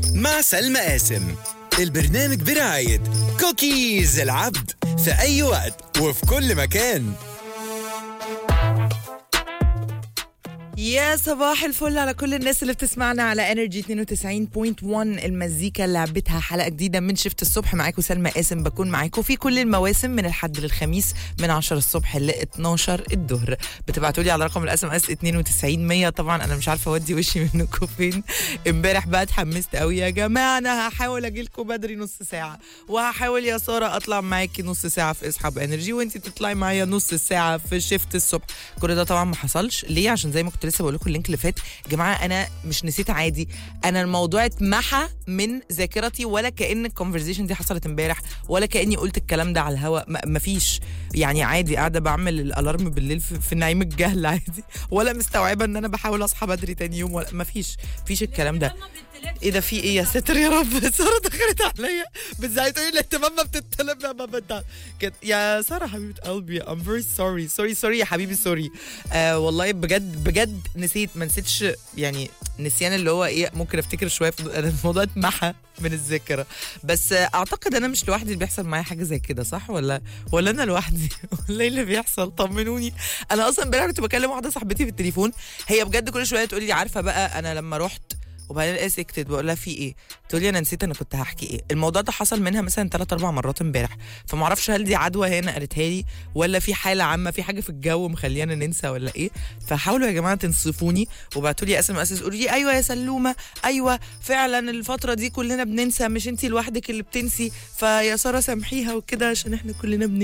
مع سلمى قاسم. البرنامج برعاية كوكيز العبد في أي وقت وفي كل مكان. يا صباح الفل على كل الناس اللي بتسمعنا على انرجي 92.1. المزيكا اللي لعبتها حلقه جديده من شفت الصبح. معاكم سلمى قاسم، بكون معاكم في كل المواسم من الحد للخميس من 10 الصبح ل 12 الظهر. بتبعتوا لي على رقم الاس ام اس 9200. طبعا انا مش عارفه اودي وشي منكم فين. امبارح بقى اتحمست قوي يا جماعه، انا هحاول اجي لكم بدري نص ساعه، وهحاول يا ساره اطلع معاكي نص ساعه في اصحاب انرجي، وانتي تطلعي معايا نص ساعه في شفت الصبح. كل ده طبعا ما حصلش. ليه؟ عشان زي ما كنت لسه بقول لكم اللينك اللي فات يا جماعه، انا مش نسيت عادي، انا الموضوع اتمحى من ذاكرتي، ولا كأن الكونفرزيشن دي حصلت امبارح، ولا كأني قلت الكلام ده على الهوا. مفيش يعني، عادي قاعده بعمل الالارم بالليل في نعيم الجهل عادي، ولا مستوعبه ان انا بحاول اصحى بدري تاني يوم، ولا مفيش الكلام ده. ايه ده؟ في ايه يا ستر يا رب؟ ساره دخلت عليا بتزعق تقولي الاهتمام ما بتتطلب لما بتاع كده. يا ساره حبيبه قلبي I'm very sorry يا حبيبي سوري. والله بجد نسيت، ما نسيتش يعني، نسيان اللي هو ايه، ممكن افتكر شويه الموضوع اتمحى من الذاكره. بس اعتقد انا مش لوحدي اللي بيحصل معايا حاجه زي كده، صح ولا انا لوحدي ولا ايه اللي بيحصل؟ طمنوني. انا اصلا امبارح كنت بكلم واحده صاحبتي في التليفون، هي بجد كل شويه تقولي لي عارفه بقى انا لما رحت، وبعدين الاقي سكتت، بقول لها في ايه؟ تقول لي انا نسيت انا كنت هحكي ايه. الموضوع ده حصل منها مثلا 3-4 مرات امبارح، فما اعرفش هل دي عدوى هي نقلتها لي، ولا في حاله عامه، في حاجه في الجو مخليانا ننسى ولا ايه. فحاولوا يا جماعه تنصفوني وابعتوا لي اس ام اس، قولوا لي ايوه يا سلومه، ايوه فعلا الفتره دي كلنا بننسى، مش انتي لوحدك اللي بتنسي، فيا ساره سامحيها وكده عشان احنا كلنا